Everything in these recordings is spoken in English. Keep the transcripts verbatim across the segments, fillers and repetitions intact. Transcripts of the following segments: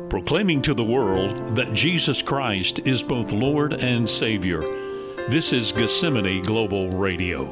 proclaiming to the world that Jesus Christ is both Lord and Savior. This is Gethsemane Global Radio.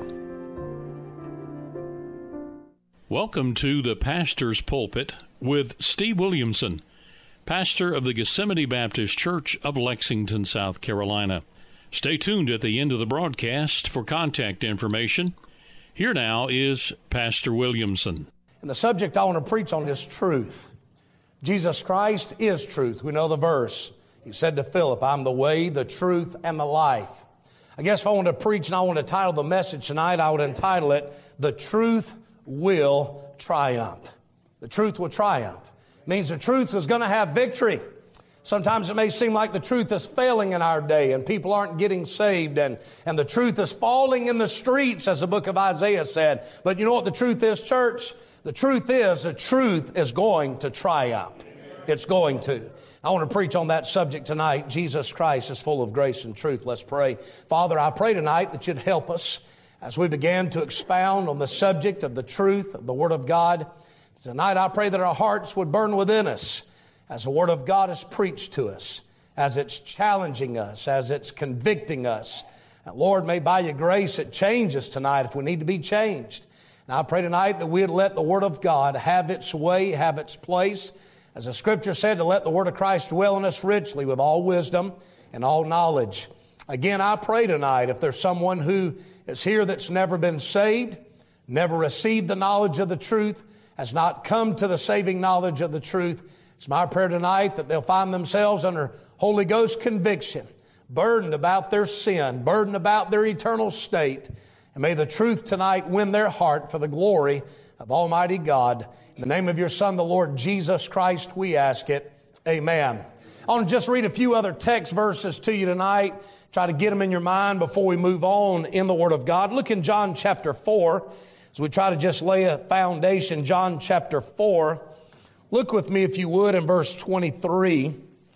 Welcome to the Pastor's Pulpit with Steve Williamson, pastor of the Gethsemane Baptist Church of Lexington, South Carolina. Stay tuned at the end of the broadcast for contact information. Here now is Pastor Williamson. And the subject I want to preach on is truth. Jesus Christ is truth. We know the verse. He said to Philip, I'm the way, the truth, and the life. I guess if I want to preach and I want to title the message tonight, I would entitle it, The Truth Will Triumph. The truth will triumph. It means the truth is going to have victory. Sometimes it may seem like the truth is failing in our day and people aren't getting saved and, and the truth is falling in the streets, as the book of Isaiah said. But you know what the truth is, church? The truth is, the truth is going to triumph. It's going to. I want to preach on that subject tonight. Jesus Christ is full of grace and truth. Let's pray. Father, I pray tonight that you'd help us as we begin to expound on the subject of the truth of the Word of God. Tonight I pray that our hearts would burn within us as the Word of God is preached to us, as it's challenging us, as it's convicting us. And Lord, may by your grace it change us tonight if we need to be changed. And I pray tonight that we'd let the Word of God have its way, have its place. As the Scripture said, to let the Word of Christ dwell in us richly with all wisdom and all knowledge. Again, I pray tonight if there's someone who is here that's never been saved, never received the knowledge of the truth, has not come to the saving knowledge of the truth, it's my prayer tonight that they'll find themselves under Holy Ghost conviction, burdened about their sin, burdened about their eternal state. And may the truth tonight win their heart for the glory of Almighty God. In the name of your Son, the Lord Jesus Christ, we ask it. Amen. I want to just read a few other text verses to you tonight. Try to get them in your mind before we move on in the Word of God. Look in John chapter four as we try to just lay a foundation. John chapter four. Look with me, if you would, in verse twenty-three.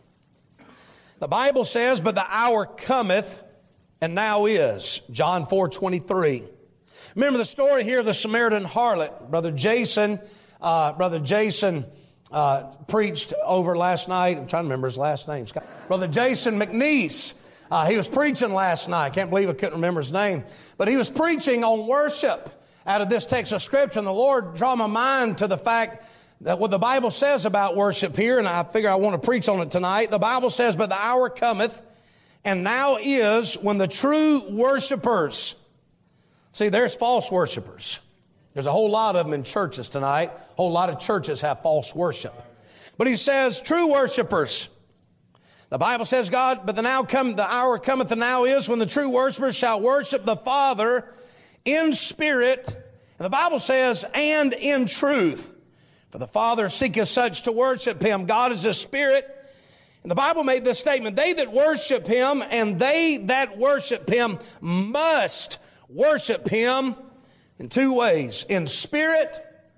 The Bible says, but the hour cometh, and now is. John four twenty-three. Remember the story here of the Samaritan harlot. Brother Jason, uh, Brother Jason uh, preached over last night. I'm trying to remember his last name. Scott. Brother Jason McNeese. Uh, he was preaching last night. I can't believe I couldn't remember his name. But he was preaching on worship out of this text of Scripture. And the Lord drew my mind to the fact that what the Bible says about worship here, and I figure I want to preach on it tonight. The Bible says, but the hour cometh, and now is, when the true worshipers. See, there's false worshipers. There's a whole lot of them in churches tonight. A whole lot of churches have false worship. But he says, true worshipers. The Bible says, God, but the now come, the hour cometh, and now is, when the true worshipers shall worship the Father in spirit. And the Bible says, and in truth. For the Father seeketh such to worship Him. God is a spirit. And the Bible made this statement, they that worship Him and they that worship Him must worship Him in two ways, in spirit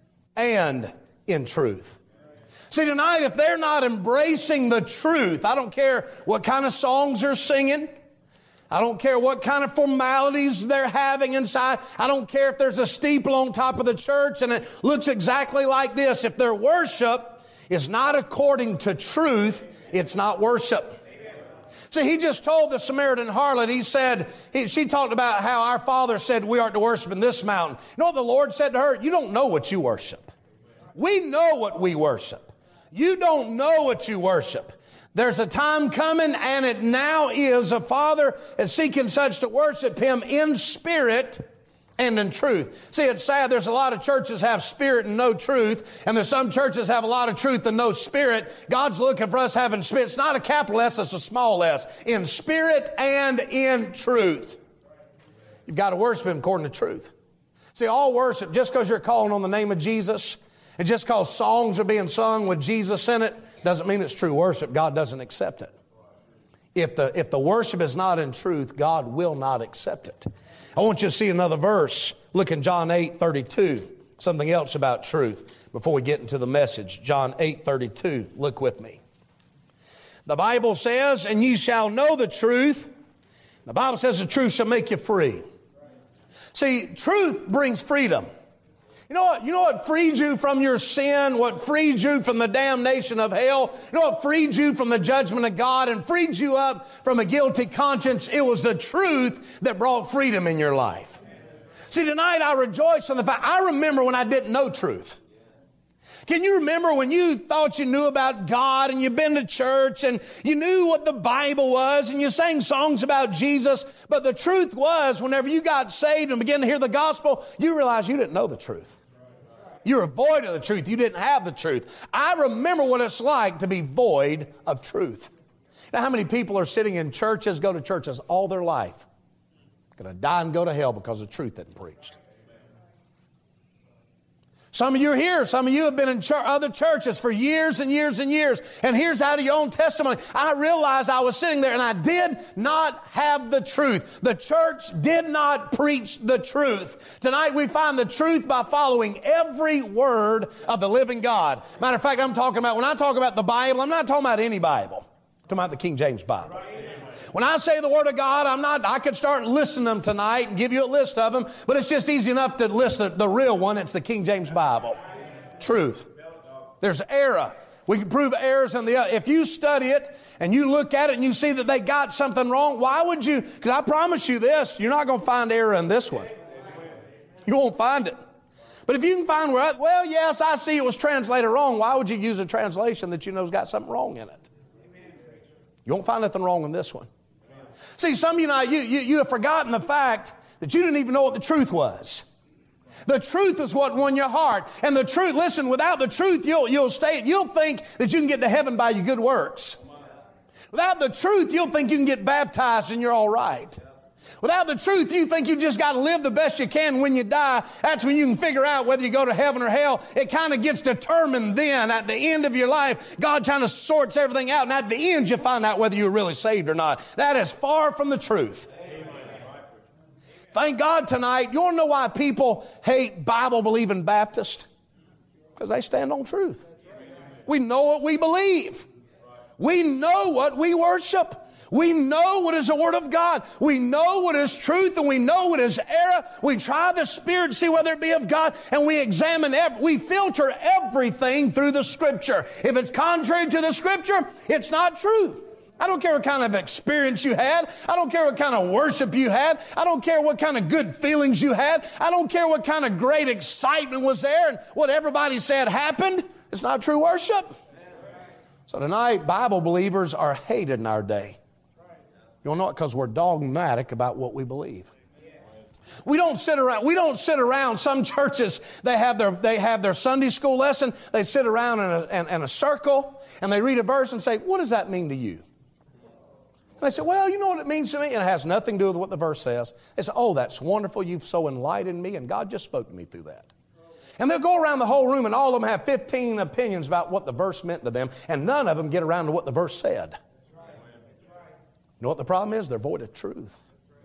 and in truth. See, tonight, if they're not embracing the truth, I don't care what kind of songs they're singing, I don't care what kind of formalities they're having inside. I don't care if there's a steeple on top of the church and it looks exactly like this. If their worship is not according to truth, it's not worship. See, he just told the Samaritan harlot, he said, he, she talked about how our Father said we aren't to worship in this mountain. You know what the Lord said to her? You don't know what you worship. We know what we worship. You don't know what you worship. There's a time coming, and it now is. A Father is seeking such to worship Him in spirit and in truth. See, it's sad. There's a lot of churches have spirit and no truth, and there's some churches have a lot of truth and no spirit. God's looking for us having spirit. It's not a capital S, it's a small s. In spirit and in truth. You've got to worship Him according to truth. See, all worship, just because you're calling on the name of Jesus, and just because songs are being sung with Jesus in it, doesn't mean it's true worship. God doesn't accept it. If the, if the worship is not in truth, God will not accept it. I want you to see another verse. Look in John eight thirty-two. Something else about truth before we get into the message. John eight thirty-two. Look with me. The Bible says, and ye shall know the truth. The Bible says the truth shall make you free. See, truth brings freedom. You know what? You know what freed you from your sin? What freed you from the damnation of hell? You know what freed you from the judgment of God and freed you up from a guilty conscience? It was the truth that brought freedom in your life. See, tonight I rejoice in the fact, I remember when I didn't know truth. Can you remember when you thought you knew about God and you've been to church and you knew what the Bible was and you sang songs about Jesus, but the truth was whenever you got saved and began to hear the gospel, you realized you didn't know the truth. You were void of the truth. You didn't have the truth. I remember what it's like to be void of truth. Now, how many people are sitting in churches, go to churches all their life, going to die and go to hell because the truth isn't preached? Some of you are here. Some of you have been in ch- other churches for years and years and years. And here's out of your own testimony. I realized I was sitting there and I did not have the truth. The church did not preach the truth. Tonight we find the truth by following every word of the living God. Matter of fact, I'm talking about, when I talk about the Bible, I'm not talking about any Bible. I'm talking about the King James Bible. When I say the Word of God, I'm not, I could start listing them tonight and give you a list of them, but it's just easy enough to list the, the real one. It's the King James Bible. Truth. There's error. We can prove errors in the other. If you study it and you look at it and you see that they got something wrong, why would you? Because I promise you this, you're not going to find error in this one. You won't find it. But if you can find where, well, yes, I see it was translated wrong, why would you use a translation that you know's got something wrong in it? You won't find nothing wrong in this one. See, some of you now, you, you, you have forgotten the fact that you didn't even know what the truth was. The truth is what won your heart. And the truth, listen, without the truth, you'll, you'll stay, you'll think that you can get to heaven by your good works. Without the truth, you'll think you can get baptized and you're all right. Without the truth, you think you just got to live the best you can. When you die, that's when you can figure out whether you go to heaven or hell. It kind of gets determined then. At the end of your life, God kind of sorts everything out. And at the end, you find out whether you're really saved or not. That is far from the truth. Amen. Thank God tonight. You want to know why people hate Bible-believing Baptists? Because they stand on truth. We know what we believe. We know what we worship. We know what is the Word of God. We know what is truth and we know what is error. We try the Spirit to see whether it be of God, and we examine, every, we filter everything through the Scripture. If it's contrary to the Scripture, it's not true. I don't care what kind of experience you had. I don't care what kind of worship you had. I don't care what kind of good feelings you had. I don't care what kind of great excitement was there and what everybody said happened. It's not true worship. So tonight, Bible believers are hated in our day. You'll know it because we're dogmatic about what we believe. We don't sit around. We don't sit around. Some churches, they have their they have their Sunday school lesson. They sit around in a, in, in a circle and they read a verse and say, "What does that mean to you?" And they say, "Well, you know what it means to me," and it has nothing to do with what the verse says. They say, "Oh, that's wonderful. You've so enlightened me, and God just spoke to me through that." And they'll go around the whole room, and all of them have fifteen opinions about what the verse meant to them, and none of them get around to what the verse said. You know what the problem is? They're void of truth.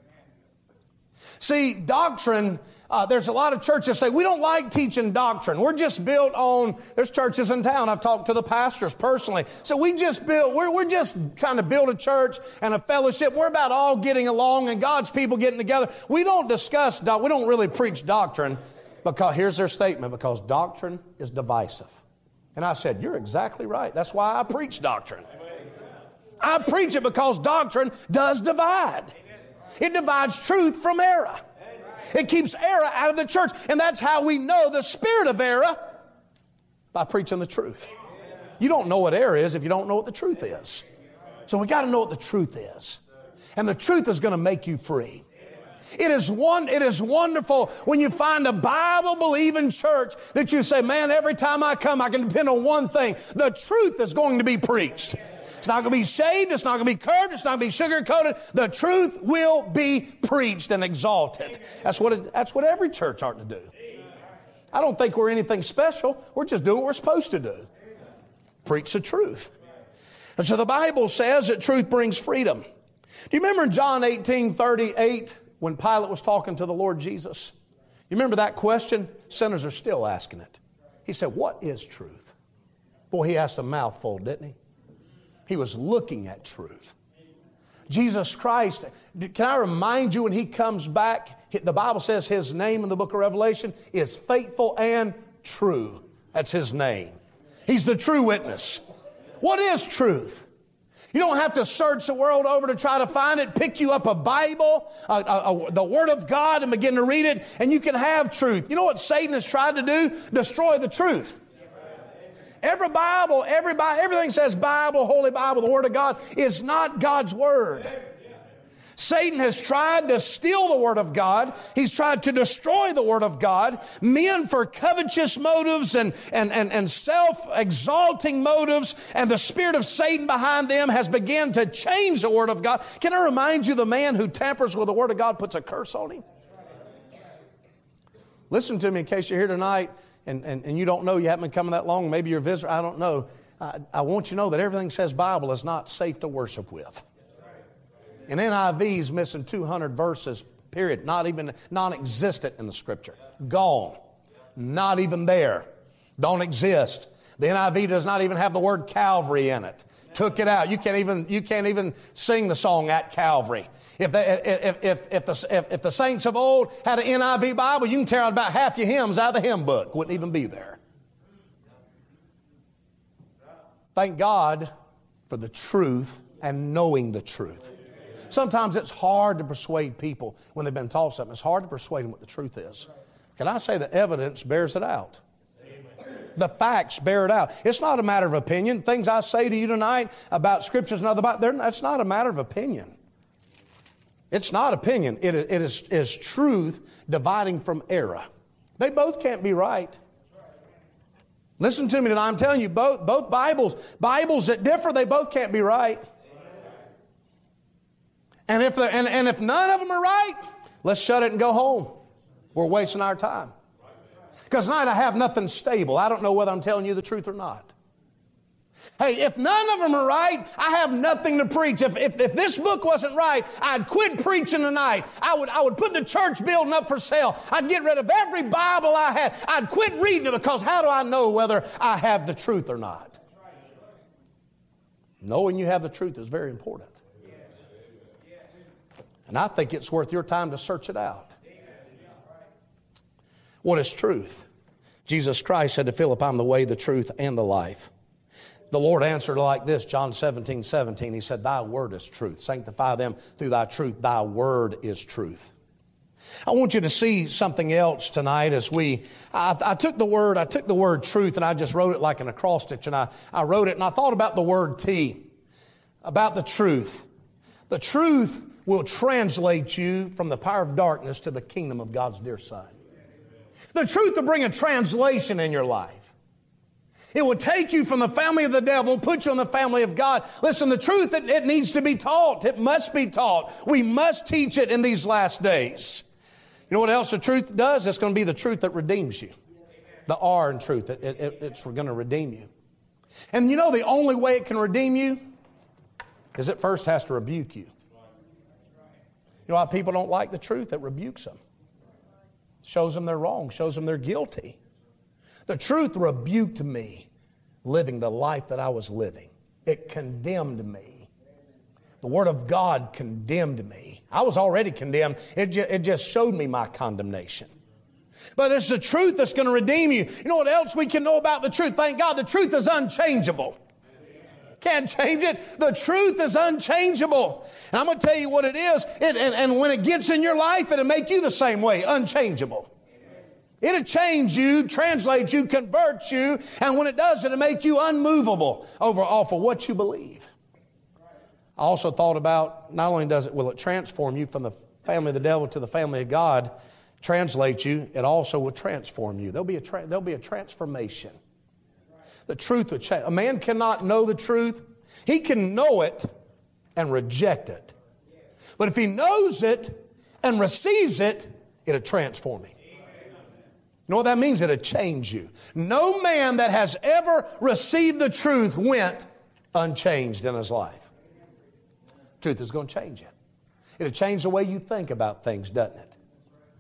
See, doctrine, uh, there's a lot of churches say, we don't like teaching doctrine. We're just built on, there's churches in town, I've talked to the pastors personally. So we just build, we're, we're just trying to build a church and a fellowship. We're about all getting along and God's people getting together. We don't discuss, we don't really preach doctrine because, here's their statement, because doctrine is divisive. And I said, you're exactly right. That's why I preach doctrine. I preach it because doctrine does divide. It divides truth from error. It keeps error out of the church. And that's how we know the spirit of error, by preaching the truth. You don't know what error is if you don't know what the truth is. So we got to know what the truth is. And the truth is going to make you free. It is one, it is wonderful when you find a Bible-believing church that you say, man, every time I come, I can depend on one thing. The truth is going to be preached. It's not going to be shaved. It's not going to be curved. It's not going to be sugar-coated. The truth will be preached and exalted. That's what it, that's what every church ought to do. I don't think we're anything special. We're just doing what we're supposed to do. Preach the truth. And so the Bible says that truth brings freedom. Do you remember in John eighteen thirty-eight when Pilate was talking to the Lord Jesus? You remember that question? Sinners are still asking it. He said, what is truth? Boy, he asked a mouthful, didn't he? He was looking at truth. Jesus Christ, can I remind you when He comes back, the Bible says His name in the book of Revelation is faithful and true. That's His name. He's the true witness. What is truth? You don't have to search the world over to try to find it. Pick you up a Bible, a, a, a, the Word of God, and begin to read it, and you can have truth. You know what Satan has tried to do? Destroy the truth. Every Bible, every Bible, everything says Bible, Holy Bible, the Word of God, is not God's Word. Satan has tried to steal the Word of God. He's tried to destroy the Word of God. Men for covetous motives and, and, and, and self-exalting motives, and the spirit of Satan behind them has begun to change the Word of God. Can I remind you, the man who tampers with the Word of God puts a curse on him? Listen to me in case you're here tonight and, and, and you don't know, you haven't been coming that long, maybe you're a visitor, I don't know. I, I want you to know that everything says Bible is not safe to worship with. And N I V's missing two hundred verses, period. Not even, non-existent in the Scripture. Gone. Not even there. Don't exist. The N I V does not even have the word Calvary in it. Took it out. You can't even, you can't even sing the song At Calvary. If, they, if, if, if, the, if, if the saints of old had an N I V Bible, you can tear out about half your hymns out of the hymn book. Wouldn't even be there. Thank God for the truth and knowing the truth. Sometimes it's hard to persuade people when they've been taught something. It's hard to persuade them what the truth is. Can I say the evidence bears it out? The facts bear it out. It's not a matter of opinion. Things I say to you tonight about Scriptures and other Bible, that's not a matter of opinion. It's not opinion. It, it is, is truth dividing from error. They both can't be right. Listen to me tonight. I'm telling you, both, both Bibles, Bibles that differ, they both can't be right. And if, and, and if none of them are right, let's shut it and go home. We're wasting our time. Because tonight I have nothing stable. I don't know whether I'm telling you the truth or not. Hey, if none of them are right, I have nothing to preach. If, if, if this book wasn't right, I'd quit preaching tonight. I would, I would put the church building up for sale. I'd get rid of every Bible I had. I'd quit reading it, because how do I know whether I have the truth or not? Knowing you have the truth is very important. And I think it's worth your time to search it out. What is truth? Jesus Christ said to Philip, I'm the way, the truth, and the life. The Lord answered like this, John seventeen, seventeen. He said, Thy word is truth. Sanctify them through Thy truth. Thy word is truth. I want you to see something else tonight as we, I, I took the word, I took the word truth and I just wrote it like an acrostic, and I, I wrote it and I thought about the word T, about the truth. The truth will translate you from the power of darkness to the kingdom of God's dear Son. The truth will bring a translation in your life. It will take you from the family of the devil, put you in the family of God. Listen, the truth, it, it needs to be taught. It must be taught. We must teach it in these last days. You know what else the truth does? It's going to be the truth that redeems you. The R in truth, it, it, it's going to redeem you. And you know the only way it can redeem you is it first has to rebuke you. You know why people don't like the truth? It rebukes them. Shows them they're wrong. Shows them they're guilty. The truth rebuked me living the life that I was living. It condemned me. The Word of God condemned me. I was already condemned. It, ju- it just showed me my condemnation. But it's the truth that's going to redeem you. You know what else we can know about the truth? Thank God, the truth is unchangeable. Can't change it. The truth is unchangeable. And I'm going to tell you what it is. It, and, and when it gets in your life, it'll make you the same way, unchangeable. It'll change you, translate you, convert you. And when it does, it'll make you unmovable over off of what you believe. I also thought about, not only does it, will it transform you from the family of the devil to the family of God, translate you, it also will transform you. There'll be a, tra- there'll be a transformation. The truth would change. A man cannot know the truth. He can know it and reject it. But if he knows it and receives it, it'll transform him. You know what that means? It'll change you. No man that has ever received the truth went unchanged in his life. Truth is going to change you. It'll change the way you think about things, doesn't it?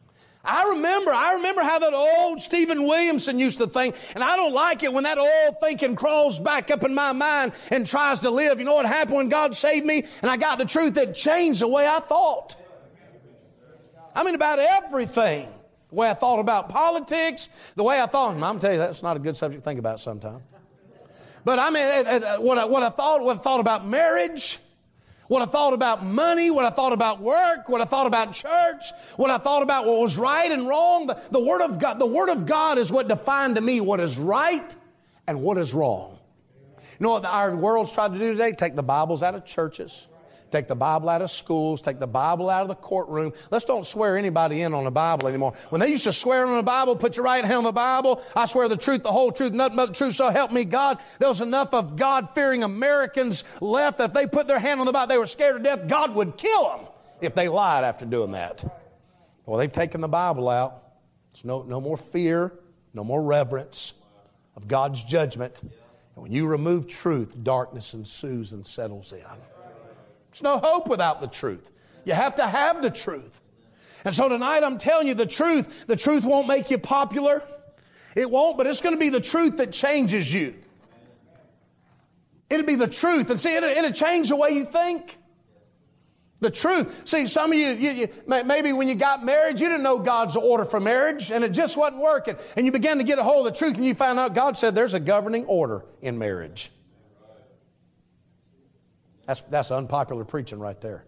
I remember, I remember how that old Stephen Williamson used to think, and I don't like it when that old thinking crawls back up in my mind and tries to live. You know what happened when God saved me and I got the truth? That changed the way I thought. I mean, about everything. The way I thought about politics, the way I thought, I'm going to tell you, that's not a good subject to think about sometimes. But I mean, what I, what I thought, what I thought about marriage, what I thought about money, what I thought about work, what I thought about church, what I thought about what was right and wrong. The, the Word of God, the Word of God is what defined to me what is right and what is wrong. You know what our world's tried to do today? Take the Bibles out of churches. Take the Bible out of schools. Take the Bible out of the courtroom. Let's don't swear anybody in on the Bible anymore. When they used to swear on the Bible, put your right hand on the Bible, I swear the truth, the whole truth, nothing but the truth, so help me God. There was enough of God-fearing Americans left that if they put their hand on the Bible, they were scared to death. God would kill them if they lied after doing that. Well, they've taken the Bible out. There's no, no more fear, no more reverence of God's judgment. And when you remove truth, darkness ensues and settles in. There's no hope without the truth. You have to have the truth. And so tonight I'm telling you the truth. The truth won't make you popular. It won't, but it's going to be the truth that changes you. It'll be the truth. And see, it'll, it'll change the way you think. The truth. See, some of you, you, you, maybe when you got married, you didn't know God's order for marriage, and it just wasn't working. And you began to get a hold of the truth, and you found out God said there's a governing order in marriage. That's, that's unpopular preaching right there.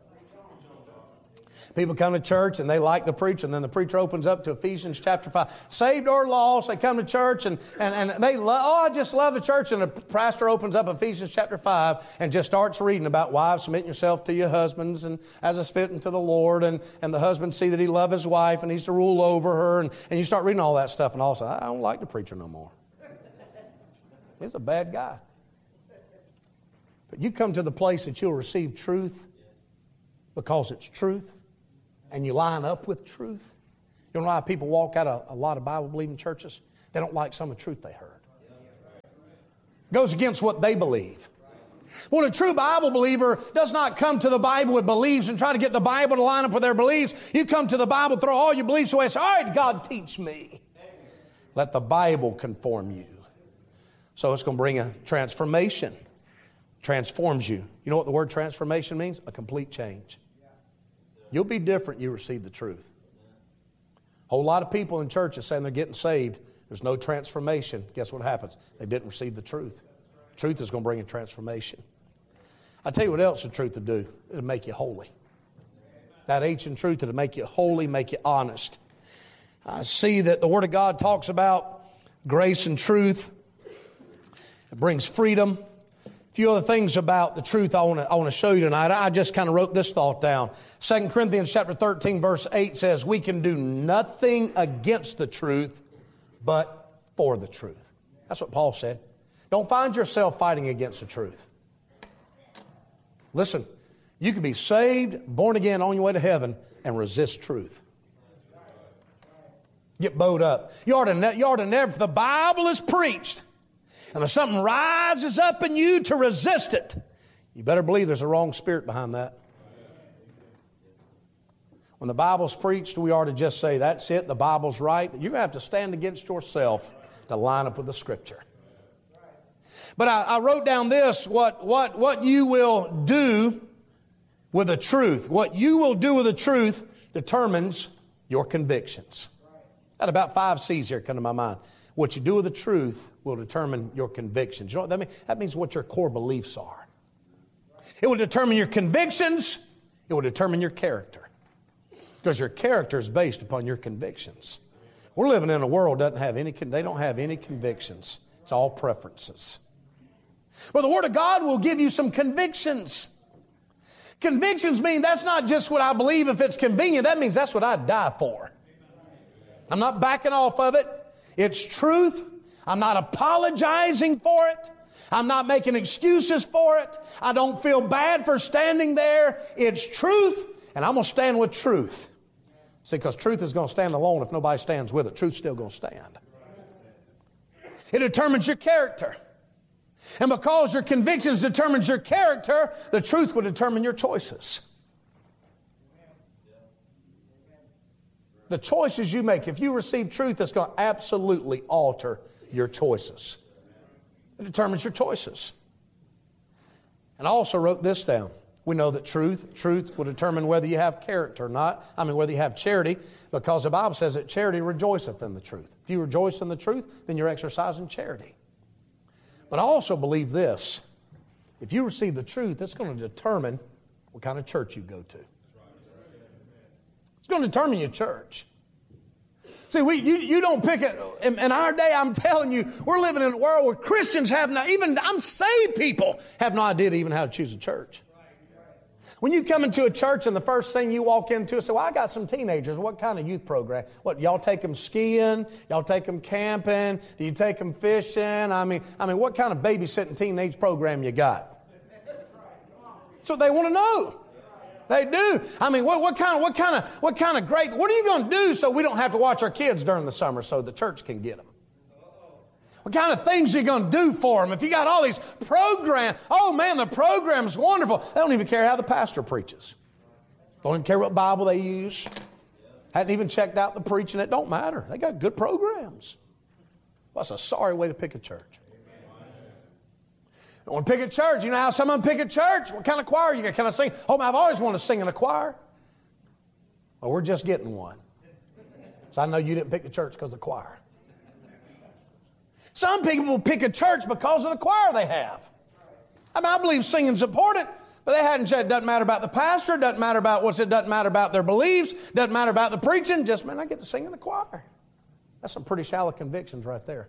People come to church and they like the preacher, and then the preacher opens up to Ephesians chapter five. Saved or lost, they come to church and, and, and they love, oh, I just love the church. And the pastor opens up Ephesians chapter five and just starts reading about wives, submitting yourself to your husbands and as is fitting to the Lord. And, and the husband see that he loves his wife and he's to rule over her. And, and you start reading all that stuff, and all of a sudden, I don't like the preacher no more. He's a bad guy. But you come to the place that you'll receive truth because it's truth, and you line up with truth. You know why people walk out of a lot of Bible-believing churches? They don't like some of the truth they heard. It goes against what they believe. Well, a true Bible believer does not come to the Bible with beliefs and try to get the Bible to line up with their beliefs. You come to the Bible, throw all your beliefs away and say, all right, God, teach me. Let the Bible conform you. So it's going to bring a transformation. Transforms you. You know what the word transformation means? A complete change. You'll be different. You receive the truth. A whole lot of people in churches saying they're getting saved. There's no transformation. Guess what happens? They didn't receive the truth. Truth is going to bring a transformation. I tell you what else the truth will do. It'll make you holy. That ancient truth will make you holy, make you honest. I see that the Word of God talks about grace and truth. It brings freedom. A few other things about the truth I want to I want to show you tonight. I just kind of wrote this thought down. Second Corinthians chapter thirteen, verse eight says, we can do nothing against the truth, but for the truth. That's what Paul said. Don't find yourself fighting against the truth. Listen, you can be saved, born again, on your way to heaven, and resist truth. Get bowed up. You ought to, ne- you ought to never, if the Bible is preached, and if something rises up in you to resist it, you better believe there's a wrong spirit behind that. When the Bible's preached, we are to just say, that's it, the Bible's right. You're going to have to stand against yourself to line up with the Scripture. But I, I wrote down this, what, what, what you will do with the truth. What you will do with the truth determines your convictions. Got about five C's here come to my mind. What you do with the truth will determine your convictions. You know what that means? That means what your core beliefs are. It will determine your convictions. It will determine your character. Because your character is based upon your convictions. We're living in a world that doesn't have any, they don't have any convictions. It's all preferences. Well, the Word of God will give you some convictions. Convictions mean that's not just what I believe if it's convenient. That means that's what I'd die for. I'm not backing off of it. It's truth. I'm not apologizing for it. I'm not making excuses for it. I don't feel bad for standing there. It's truth, and I'm going to stand with truth. See, because truth is going to stand alone if nobody stands with it. Truth's still going to stand. It determines your character. And because your convictions determines your character, the truth will determine your choices. The choices you make, if you receive truth, it's going to absolutely alter your choices. It determines your choices. And I also wrote this down. We know that truth, truth will determine whether you have character or not. I mean, whether you have charity, because the Bible says that charity rejoiceth in the truth. If you rejoice in the truth, then you're exercising charity. But I also believe this. If you receive the truth, it's going to determine what kind of church you go to. It's going to determine your church. See, we, you, you don't pick it. In, in our day, I'm telling you, we're living in a world where Christians have not, even I'm saved people, have no idea even how to choose a church. When you come into a church and the first thing you walk into is say, well, I got some teenagers. What kind of youth program? What, y'all take them skiing? Y'all take them camping? Do you take them fishing? I mean, I mean, what kind of babysitting teenage program you got? That's what they want to know. They do. I mean, what, what kind of, what kind of, what kind of great, what are you going to do so we don't have to watch our kids during the summer so the church can get them? What kind of things are you going to do for them? If you got all these programs, oh man, the program's wonderful. They don't even care how the pastor preaches. Don't even care what Bible they use. Hadn't even checked out the preaching. It don't matter. They got good programs. Well, that's a sorry way to pick a church. When pick a church, you know how some of them pick a church? What kind of choir you got? Can I sing? Oh, I've always wanted to sing in a choir. Well, we're just getting one. So I know you didn't pick the church because of the choir. Some people will pick a church because of the choir they have. I mean, I believe singing's important, but they hadn't said it doesn't matter about the pastor, doesn't matter about what's it, doesn't matter about their beliefs, doesn't matter about the preaching, just, man, I get to sing in the choir. That's some pretty shallow convictions right there.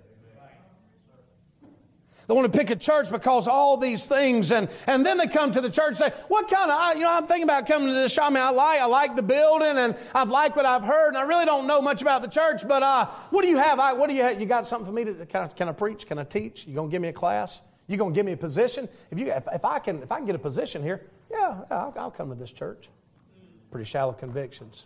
They want to pick a church because of all these things, and, and then they come to the church and say, what kind of, you know, I'm thinking about coming to this shop. I mean, I like, I like the building, and I've liked what I've heard, and I really don't know much about the church, but uh, what do you have? I, what do you have? You got something for me to, can I, can I preach? Can I teach? You going to give me a class? You going to give me a position? If you, if, if I can, if I can get a position here, yeah, yeah I'll, I'll come to this church. Pretty shallow convictions.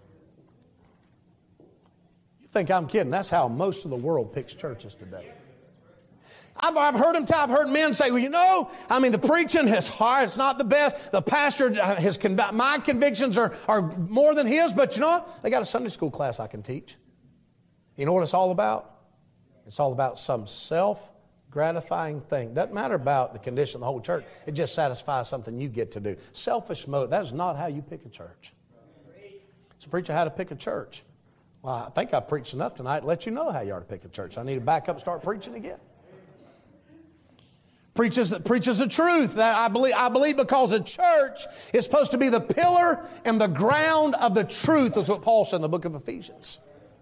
You think I'm kidding? That's how most of the world picks churches today. I've, I've heard them tell, I've heard men say, well, you know, I mean, the preaching is hard. It's not the best. The pastor, his, my convictions are, are more than his, but you know what? They got a Sunday school class I can teach. You know what it's all about? It's all about some self-gratifying thing. Doesn't matter about the condition of the whole church. It just satisfies something you get to do. Selfish motive. That is not how you pick a church. So, preacher, how to pick a church? Well, I think I preached enough tonight to let you know how you ought to pick a church. I need to back up and start preaching again. Preaches, preaches the truth. That I believe, I believe because a church is supposed to be the pillar and the ground of the truth, is what Paul said in the book of Ephesians.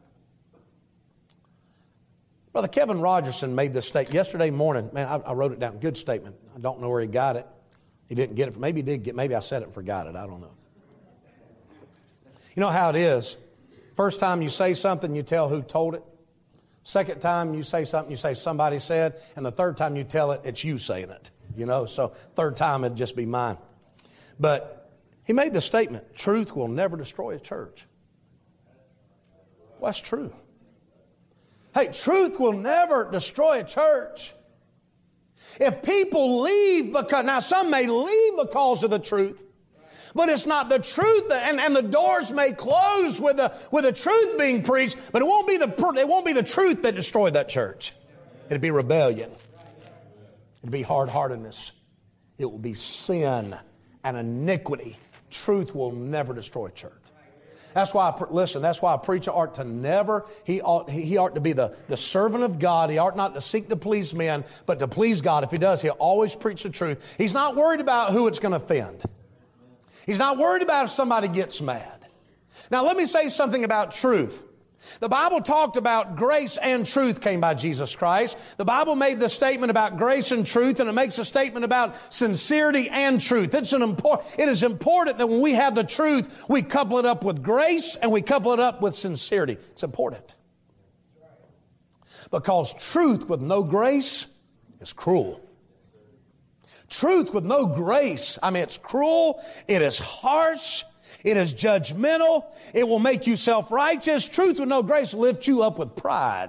Brother Kevin Rogerson made this statement yesterday morning. Man, I, I wrote it down. Good statement. I don't know where he got it. He didn't get it. Maybe he did get. Maybe I said it and forgot it. I don't know. You know how it is. First time you say something, you tell who told it. Second time you say something, you say somebody said. And the third time you tell it, it's you saying it. You know, so third time it'd just be mine. But he made the statement, truth will never destroy a church. Well, that's true. Hey, truth will never destroy a church. If people leave because, now some may leave because of the truth, but it's not the truth, that, and, and the doors may close with the, with the truth being preached, but it won't be the, it won't be the truth that destroyed that church. It'll be rebellion. It'll be hard-heartedness. It will be sin and iniquity. Truth will never destroy a church. That's why, I, listen, that's why a preacher ought to never, he ought, he, he ought to be the, the servant of God. He ought not to seek to please men, but to please God. If he does, he'll always preach the truth. He's not worried about who it's going to offend. He's not worried about if somebody gets mad. Now, let me say something about truth. The Bible talked about grace and truth came by Jesus Christ. The Bible made the statement about grace and truth, and it makes a statement about sincerity and truth. It's an important, it is important that when we have the truth, we couple it up with grace and we couple it up with sincerity. It's important. Because truth with no grace is cruel. Truth with no grace, I mean, it's cruel, it is harsh, it is judgmental, it will make you self-righteous. Truth with no grace will lift you up with pride.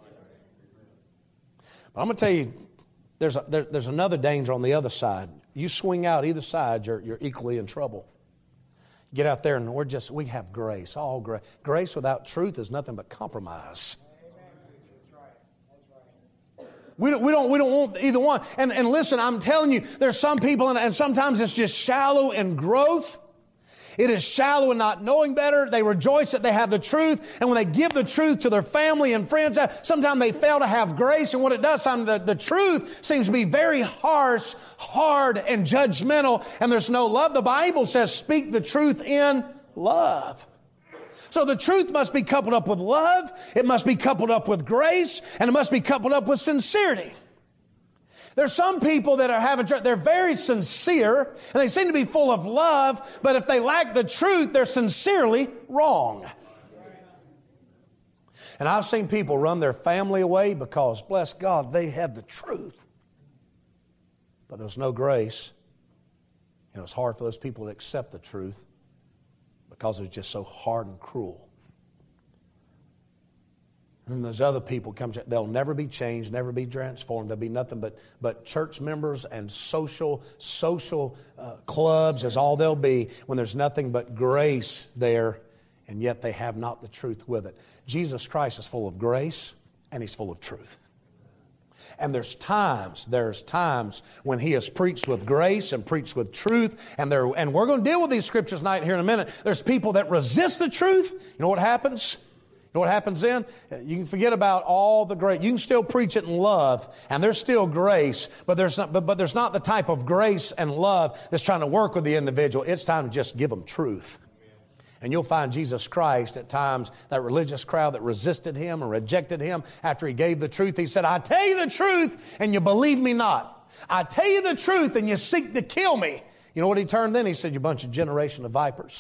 But I'm going to tell you, there's, a, there, there's another danger on the other side. You swing out either side, you're, you're equally in trouble. Get out there and we're just, we have grace, all grace. Grace without truth is nothing but compromise. We don't, we don't, we don't want either one. And, and listen, I'm telling you, there's some people, and, and sometimes it's just shallow in growth. It is shallow in not knowing better. They rejoice that they have the truth. And when they give the truth to their family and friends, sometimes they fail to have grace. And what it does, sometimes the, the truth seems to be very harsh, hard, and judgmental. And there's no love. The Bible says, speak the truth in love. So the truth must be coupled up with love. It must be coupled up with grace. And it must be coupled up with sincerity. There's some people that are having, they're very sincere, and they seem to be full of love, but if they lack the truth, they're sincerely wrong. And I've seen people run their family away because, bless God, they had the truth. But there was no grace. And it was hard for those people to accept the truth because it was just so hard and cruel. And then there's other people come, they'll never be changed, never be transformed. There'll be nothing but, but church members and social, social uh, clubs is all they'll be when there's nothing but grace there, and yet they have not the truth with it. Jesus Christ is full of grace and He's full of truth. And there's times, there's times when He is preached with grace and preached with truth. And there, and we're going to deal with these scriptures tonight here in a minute. There's people that resist the truth. You know what happens? You know what happens then? You can forget about all the grace. You can still preach it in love, and there's still grace, but there's not, but, but there's not the type of grace and love that's trying to work with the individual. It's time to just give them truth. And you'll find Jesus Christ at times, that religious crowd that resisted Him or rejected Him after He gave the truth. He said, I tell you the truth, and you believe me not. I tell you the truth, and you seek to kill me. You know what He turned then? He said, you bunch of generation of vipers.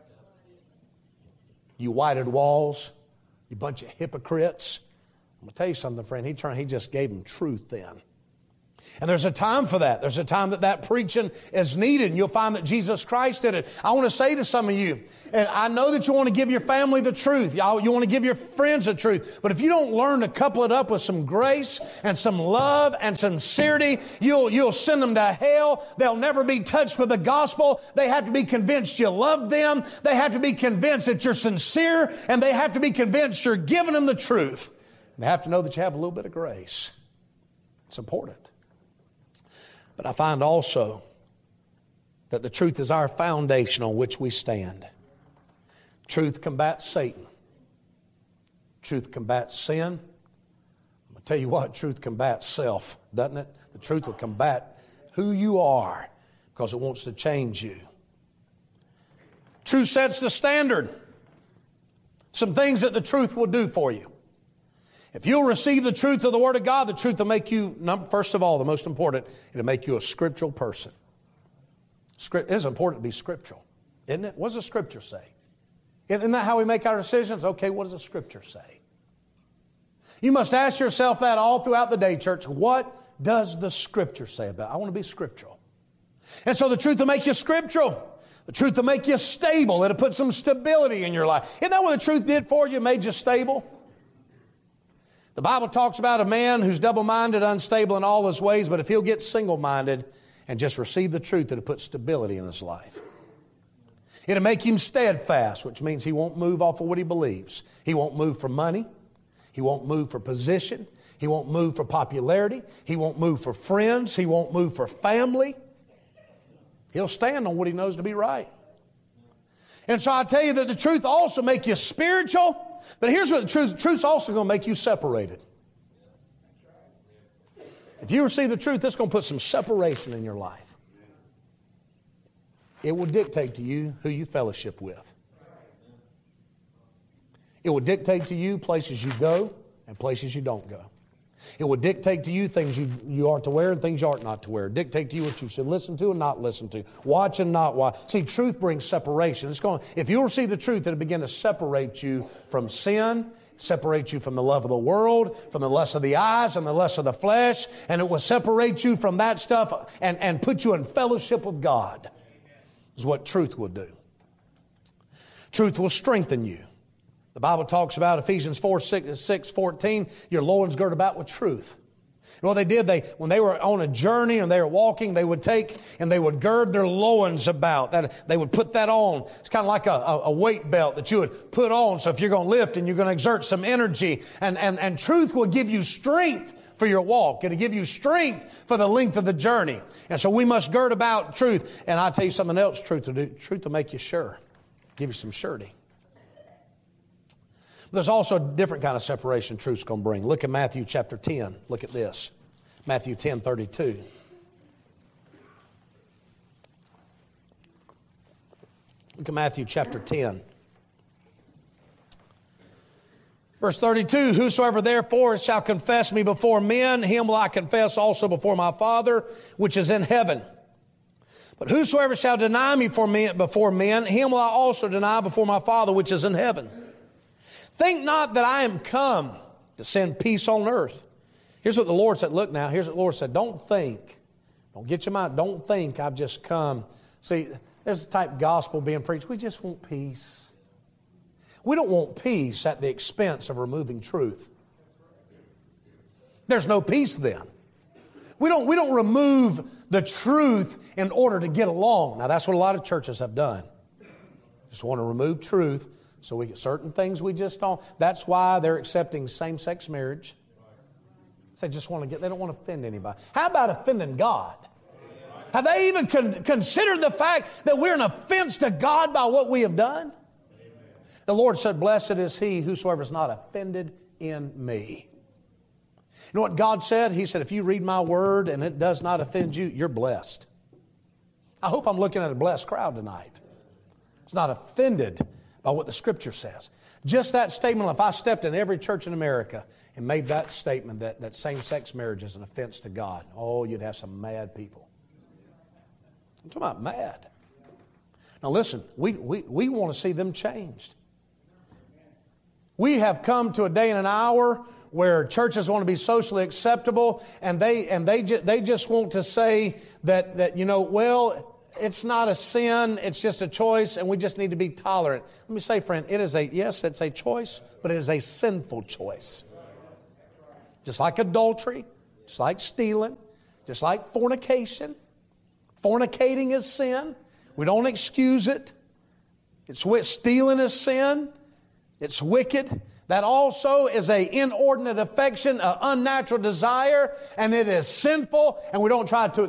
You whited walls. You bunch of hypocrites. I'm going to tell you something, friend. He turned, he just gave them truth then. And there's a time for that. There's a time that that preaching is needed. And you'll find that Jesus Christ did it. I want to say to some of you, and I know that you want to give your family the truth. You want to give your friends the truth. But if you don't learn to couple it up with some grace and some love and sincerity, you'll, you'll send them to hell. They'll never be touched with the gospel. They have to be convinced you love them. They have to be convinced that you're sincere. And they have to be convinced you're giving them the truth. They have to know that you have a little bit of grace. It's important. But I find also that the truth is our foundation on which we stand. Truth combats Satan. Truth combats sin. I'm going to tell you what, truth combats self, doesn't it? The truth will combat who you are because it wants to change you. Truth sets the standard. Some things that the truth will do for you. If you'll receive the truth of the Word of God, the truth will make you, first of all, the most important, it'll make you a scriptural person. It is important to be scriptural, isn't it? What does the Scripture say? Isn't that how we make our decisions? Okay, what does the Scripture say? You must ask yourself that all throughout the day, church. What does the Scripture say about it? I want to be scriptural. And so the truth will make you scriptural. The truth will make you stable. It'll put some stability in your life. Isn't that what the truth did for you? It made you stable. The Bible talks about a man who's double-minded, unstable in all his ways, but if he'll get single-minded and just receive the truth, it'll put stability in his life. It'll make him steadfast, which means he won't move off of what he believes. He won't move for money. He won't move for position. He won't move for popularity. He won't move for friends. He won't move for family. He'll stand on what he knows to be right. And so I tell you that the truth also make you spiritual. But here's what the truth, the truth's also going to make you separated. If you receive the truth, it's going to put some separation in your life. It will dictate to you who you fellowship with. It will dictate to you places you go and places you don't go. It will dictate to you things you, you are to wear and things you aren't not to wear. Dictate to you what you should listen to and not listen to. Watch and not watch. See, truth brings separation. It's going, if you'll receive the truth, it'll begin to separate you from sin, separate you from the love of the world, from the lust of the eyes and the lust of the flesh, and it will separate you from that stuff and, and put you in fellowship with God. Is what truth will do. Truth will strengthen you. The Bible talks about Ephesians four, six, fourteen, your loins girded about with truth. You know what they did? They, when they were on a journey and they were walking, they would take and they would gird their loins about. That, they would put that on. It's kind of like a, a, a weight belt that you would put on. So if you're going to lift and you're going to exert some energy, and, and, and truth will give you strength for your walk. It'll give you strength for the length of the journey. And so we must gird about truth. And I'll tell you something else truth will do. Truth will make you sure. Give you some surety. There's also a different kind of separation truth's going to bring. Look at Matthew chapter ten. Look at this. Matthew ten thirty-two. Look at Matthew chapter ten. Verse thirty-two, whosoever therefore shall confess me before men, him will I confess also before my Father which is in heaven. But whosoever shall deny me for me before men, him will I also deny before my Father which is in heaven. Think not that I am come to send peace on earth. Here's what the Lord said. Look now, here's what the Lord said. Don't think. Don't get your mind. Don't think I've just come. See, there's the type of gospel being preached. We just want peace. We don't want peace at the expense of removing truth. There's no peace then. We don't, we don't remove the truth in order to get along. Now, that's what a lot of churches have done. Just want to remove truth so we get certain things we just don't. That's why they're accepting same-sex marriage. They just want to get, they don't want to offend anybody. How about offending God? Have they even con- considered the fact that we're an offense to God by what we have done? The Lord said, blessed is he whosoever is not offended in me. You know what God said? He said, if you read my word and it does not offend you, you're blessed. I hope I'm looking at a blessed crowd tonight. It's not offended by what the Scripture says. Just that statement, if I stepped in every church in America and made that statement that, that same-sex marriage is an offense to God, oh, you'd have some mad people. I'm talking about mad. Now listen, we, we, we want to see them changed. We have come to a day and an hour where churches want to be socially acceptable, and they and they ju- they just want to say that that you know, well, it's not a sin, it's just a choice, and we just need to be tolerant. Let me say, friend, it is a yes, it's a choice, but it is a sinful choice. Just like adultery, just like stealing, just like fornication. Fornicating is sin. We don't excuse it. It's stealing is sin. It's wicked. That also is an inordinate affection, an unnatural desire, and it is sinful, and we don't try to